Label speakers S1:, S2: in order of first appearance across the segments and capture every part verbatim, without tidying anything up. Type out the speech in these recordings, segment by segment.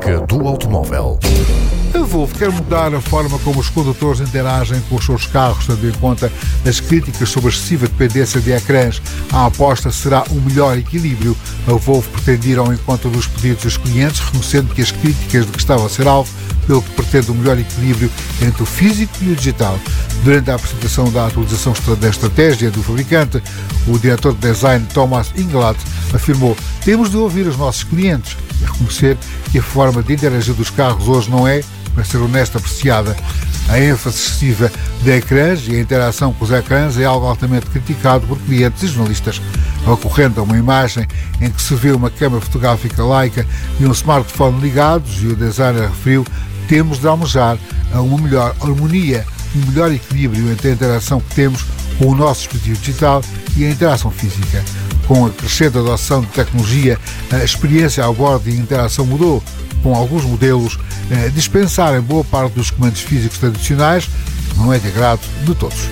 S1: Rubrica do automóvel.
S2: A Volvo quer mudar a forma como os condutores interagem com os seus carros, tendo em conta as críticas sobre a excessiva dependência de ecrãs. A aposta será um melhor equilíbrio. A Volvo pretende ir ao encontro dos pedidos dos clientes, reconhecendo que as críticas de que estava a ser alvo, pelo que pretende um melhor equilíbrio entre o físico e o digital. Durante a apresentação da atualização da estratégia do fabricante, o diretor de design Thomas Inglot afirmou: temos de ouvir os nossos clientes e reconhecer que a forma de interagir dos carros hoje não é, para ser honesta, apreciada. A ênfase excessiva de ecrãs e a interação com os ecrãs é algo altamente criticado por clientes e jornalistas. Ocorrendo a uma imagem em que se vê uma câmara fotográfica Leica e um smartphone ligados, e o designer referiu: temos de almejar a uma melhor harmonia, um melhor equilíbrio entre a interação que temos com o nosso dispositivo digital e a interação física. Com a crescente adoção de tecnologia, a experiência a bordo e a interação mudou, com alguns modelos eh, dispensarem boa parte dos comandos físicos tradicionais, não é de agrado de todos.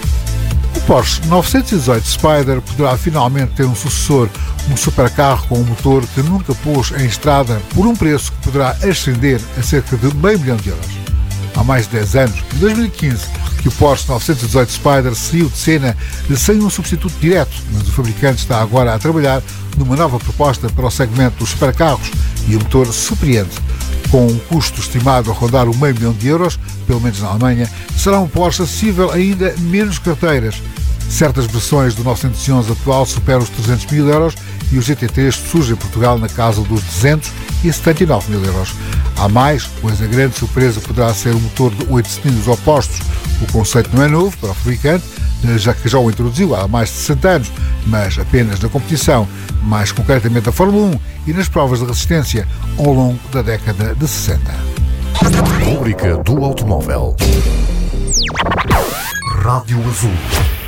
S2: O Porsche novecentos e dezoito Spyder poderá finalmente ter um sucessor, um supercarro com um motor que nunca pôs em estrada, por um preço que poderá ascender a cerca de meio milhão de euros. Há mais de dez anos, em dois mil e quinze, que o Porsche novecentos e dezoito Spyder saiu de cena sem um substituto direto, mas o fabricante está agora a trabalhar numa nova proposta para o segmento dos supercarros e o motor surpreende. Com um custo estimado a rondar o meio milhão de euros, pelo menos na Alemanha, será um Porsche acessível ainda menos carteiras. Certas versões do novecentos e onze atual superam os trezentos mil euros e o G T três surge em Portugal na casa dos duzentos e setenta e nove mil euros. Há mais, pois a grande surpresa poderá ser o motor de oito cilindros opostos. O conceito não é novo para o fabricante, já que já o introduziu há mais de sessenta anos, mas apenas na competição, mais concretamente na Fórmula um e nas provas de resistência ao longo da década de sessenta.
S1: Rubrica do automóvel.
S3: Rádio Azul.